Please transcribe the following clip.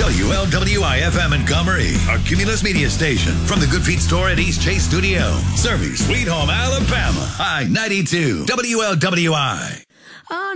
WLWI-FM in Montgomery, a Cumulus media station from the Good Feet store at East Chase Studio. Serving Sweet Home, Alabama. I-92, WLWI.